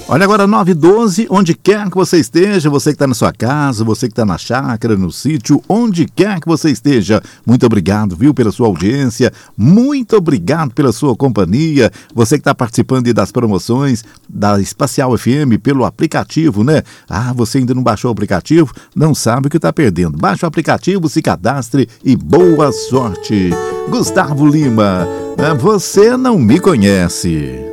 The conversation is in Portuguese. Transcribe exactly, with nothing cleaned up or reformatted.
Olha agora, nove e doze, onde quer que você esteja, você que está na sua casa, você que está na chácara, no sítio, onde quer que você esteja, muito obrigado, viu, pela sua audiência, muito obrigado pela sua companhia, você que está participando aí das promoções da Espacial F M pelo aplicativo, né? Ah, você ainda não baixou o aplicativo? Não sabe o que está perdendo. Baixe o aplicativo, se cadastre e boa sorte. Gustavo Lima, você não me conhece.